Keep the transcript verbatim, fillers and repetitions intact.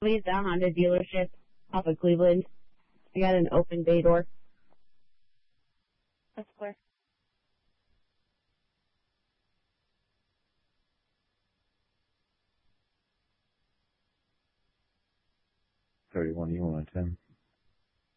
It's a Honda dealership off of Cleveland. I got an open bay door. That's clear. thirty-one, you want ten.